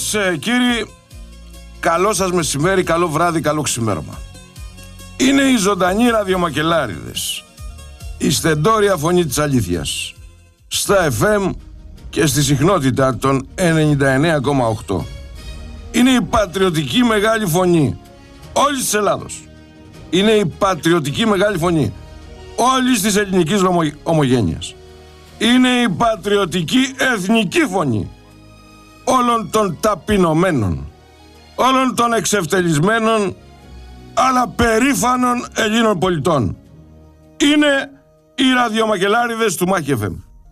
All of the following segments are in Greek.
Κυρίες, κύριοι, καλό σας μεσημέρι, καλό βράδυ, καλό ξημέρωμα. Είναι οι ζωντανοί ραδιομακελάριδες, η στεντόρια φωνή της αλήθειας, στα FM και στη συχνότητα των 99,8. Είναι η πατριωτική μεγάλη φωνή όλης της Ελλάδος. Είναι η πατριωτική μεγάλη φωνή όλης της ελληνικής ομογένειας. Είναι η πατριωτική εθνική φωνή όλων των ταπεινωμένων, όλων των εξευτελισμένων αλλά περήφανων Ελλήνων πολιτών. Είναι οι ραδιομακελάριδες του Μάχη FM.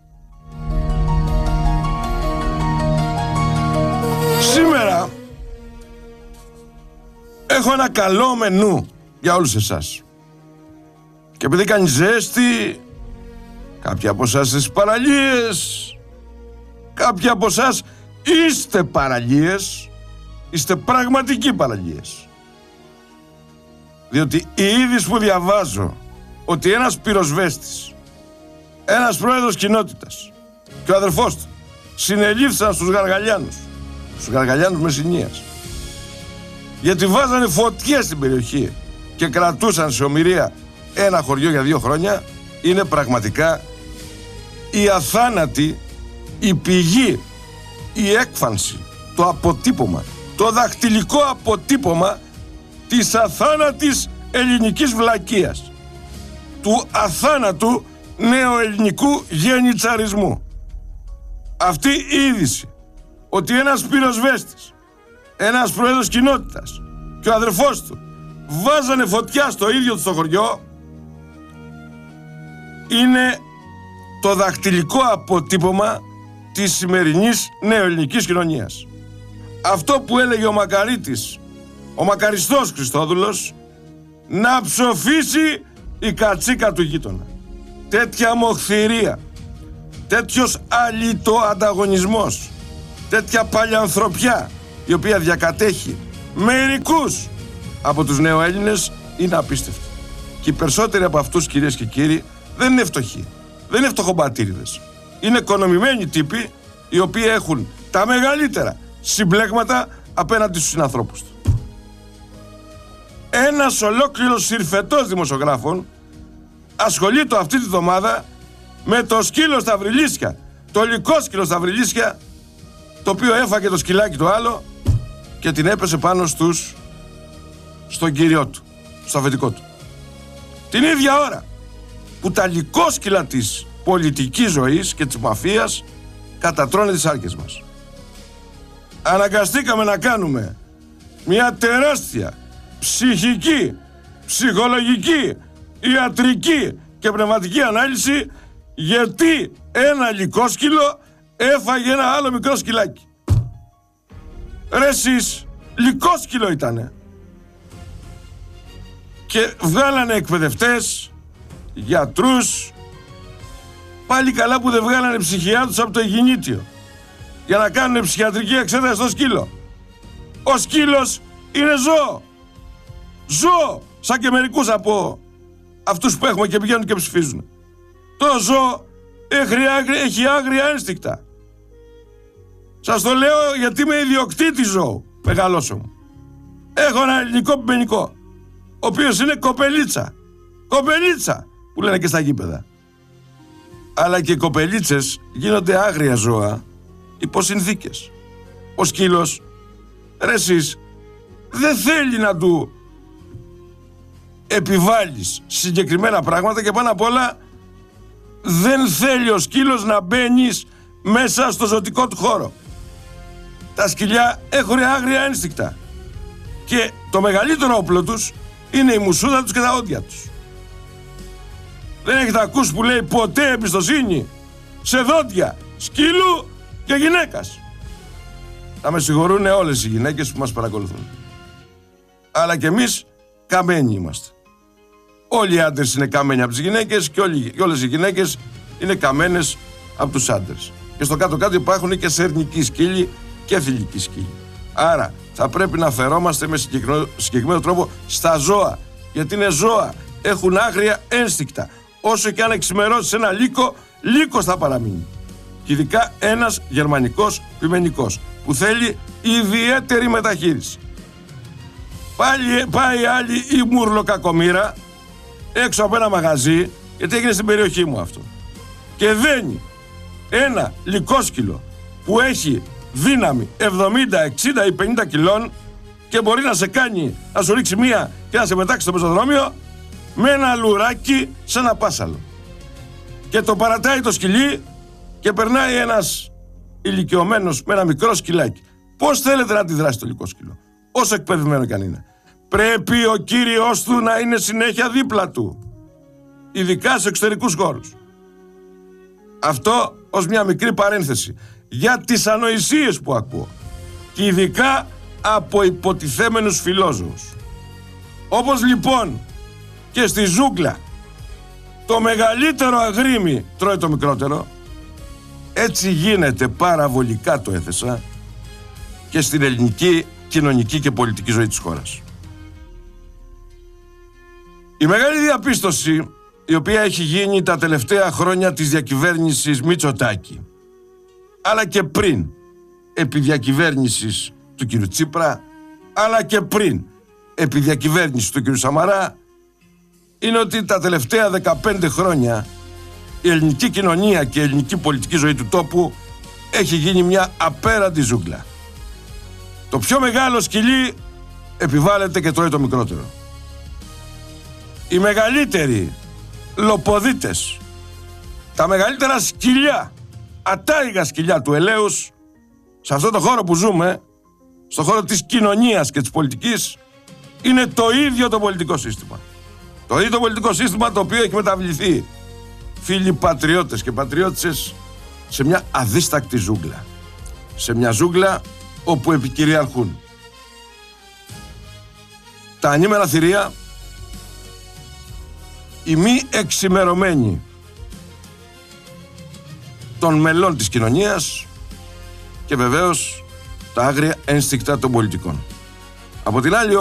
Σήμερα έχω ένα καλό μενού για όλους εσάς. Και επειδή κάνει ζέστη, κάποιοι από εσάς στις παραλίες, κάποιοι από εσάς είστε παραλίες, είστε πραγματικοί παραλίες. Διότι η είδηση που διαβάζω ότι ένας πυροσβέστης, ένας πρόεδρος κοινότητας και ο αδερφός του συνελήφθησαν στους Γαργαλιάνους Μεσσηνίας, γιατί βάζανε φωτιές στην περιοχή και κρατούσαν σε ομηρία ένα χωριό για 2 χρόνια, είναι πραγματικά η αθάνατη, η πηγή, η έκφανση, το αποτύπωμα, το δακτυλικό αποτύπωμα της αθάνατης ελληνικής βλακείας, του αθάνατου νεοελληνικού γενιτσαρισμού. Αυτή η είδηση ότι ένας πυροσβέστης, ένας πρόεδρος κοινότητας και ο αδερφός του βάζανε φωτιά στο ίδιο του το χωριό, είναι το δακτυλικό αποτύπωμα της σημερινής νεοελληνικής κοινωνίας. Αυτό που έλεγε ο Μακαρίτης, ο Μακαριστός Χριστόδουλος, να ψοφήσει η κατσίκα του γείτονα. Τέτοια μοχθηρία, τέτοιος αλητοανταγωνισμός, τέτοια παλιανθρωπιά η οποία διακατέχει μερικούς από τους νεοέλληνες είναι απίστευτη. Και οι περισσότεροι από αυτούς, κυρίες και κύριοι, δεν είναι φτωχοί, δεν είναι φτωχομπατήριδες. Είναι οικονομημένοι τύποι οι οποίοι έχουν τα μεγαλύτερα συμπλέγματα απέναντι στους συνανθρώπους του. Ένας ολόκληρος συρφετός δημοσιογράφων ασχολείται αυτή τη βδομάδα με το σκύλο στα βρυλίσια, το λυκόσκυλο στα βρυλίσια, το οποίο έφαγε το σκυλάκι το άλλο και την έπεσε πάνω στον κυριό του, στο αφεντικό του. Την ίδια ώρα που τα λυκόσκυλα της πολιτικής ζωής και της μαφίας κατατρώνε τις άρκες μας. Αναγκαστήκαμε να κάνουμε μια τεράστια ψυχική, ψυχολογική, ιατρική και πνευματική ανάλυση γιατί ένα λυκόσκυλο έφαγε ένα άλλο μικρό σκυλάκι. Ρε εσείς, λυκόσκυλο ήτανε. Και βγάλανε εκπαιδευτές, γιατρούς, πάλι καλά που δεν βγάλανε ψυχιάτρους από το Αιγινήτιο για να κάνουν ψυχιατρική εξέταση στο σκύλο. Ο σκύλος είναι ζώο. Ζώο, σαν και μερικούς από αυτούς που έχουμε και πηγαίνουν και ψηφίζουν. Το ζώο έχει άγρια ένστικτα. Σας το λέω γιατί είμαι ιδιοκτήτης ζώου, μεγαλώσω μου. Έχω ένα ελληνικό πιμενικό, ο οποίος είναι κοπελίτσα. Κοπελίτσα, που λένε και στα γήπεδα. Αλλά και οι κοπελίτσες γίνονται άγρια ζώα υπό συνθήκες. Ο σκύλος, ρε εσείς, δεν θέλει να του επιβάλλεις συγκεκριμένα πράγματα και πάνω απ' όλα δεν θέλει ο σκύλος να μπαίνεις μέσα στο ζωτικό του χώρο. Τα σκυλιά έχουν άγρια ένστικτα και το μεγαλύτερο όπλο τους είναι η μουσούδα τους και τα όντια τους. Δεν έχετε ακούσει που λέει ποτέ εμπιστοσύνη σε δόντια σκύλου και γυναίκας. Θα με συγχωρούν όλες οι γυναίκες που μας παρακολουθούν. Αλλά και εμείς καμένοι είμαστε. Όλοι οι άντρες είναι καμένοι από τις γυναίκες και όλες οι γυναίκες είναι καμένες από τους άντρες. Και στο κάτω-κάτω υπάρχουν και σερνικοί σκύλοι και θηλυκοί σκύλοι. Άρα θα πρέπει να φερόμαστε με συγκεκριμένο τρόπο στα ζώα. Γιατί είναι ζώα, έχουν άγρια ένστικτα. Όσο και αν εξημερώσει ένα λύκο, λύκος θα παραμείνει. Και ειδικά ένας γερμανικός πειμενικός που θέλει ιδιαίτερη μεταχείριση. Πάει άλλη η μουρλοκακομοίρα έξω από ένα μαγαζί, γιατί έγινε στην περιοχή μου αυτό, και δένει ένα λυκόσκυλο που έχει δύναμη 70, 60 ή 50 κιλών και μπορεί να σε κάνει, να σου ρίξει μία και να σε πετάξει στο πεζοδρόμιο με ένα λουράκι σε ένα πάσαλο. Και το παρατάει το σκυλί και περνάει ένας ηλικιωμένος με ένα μικρό σκυλάκι. Πώς θέλετε να αντιδράσει το λυκόσκυλο, όσο εκπαιδευμένο κι αν είναι? Πρέπει ο κύριος του να είναι συνέχεια δίπλα του, ειδικά σε εξωτερικούς χώρους. Αυτό ως μια μικρή παρένθεση για τις ανοησίες που ακούω, και ειδικά από υποτιθέμενους φιλόζωους. Όπως λοιπόν και στη ζούγκλα το μεγαλύτερο αγρίμι τρώει το μικρότερο, έτσι γίνεται παραβολικά, το έθεσα, και στην ελληνική κοινωνική και πολιτική ζωή της χώρας. Η μεγάλη διαπίστωση η οποία έχει γίνει τα τελευταία χρόνια της διακυβέρνησης Μητσοτάκη, αλλά και πριν, επί διακυβέρνησης του κ. Τσίπρα, αλλά και πριν, επί διακυβέρνησης του κ. Σαμαρά, είναι ότι τα τελευταία 15 χρόνια η ελληνική κοινωνία και η ελληνική πολιτική ζωή του τόπου έχει γίνει μια απέραντη ζούγκλα. Το πιο μεγάλο σκυλί επιβάλλεται και τρώει το μικρότερο. Οι μεγαλύτεροι λοποδίτες, τα μεγαλύτερα σκυλιά, ατάιγα σκυλιά του ελέους, σε αυτό το χώρο που ζούμε, στο χώρο της κοινωνίας και της πολιτικής, είναι το ίδιο το πολιτικό σύστημα. Το ίδιο το πολιτικό σύστημα το οποίο έχει μεταβληθεί, φίλοι πατριώτες και πατριώτισσες, σε μια αδίστακτη ζούγκλα. Σε μια ζούγκλα όπου επικυριαρχούν τα ανήμερα θηρία, οι μη εξημερωμένοι των μελών της κοινωνίας και βεβαίως τα άγρια ένστικτα των πολιτικών. Από την άλλη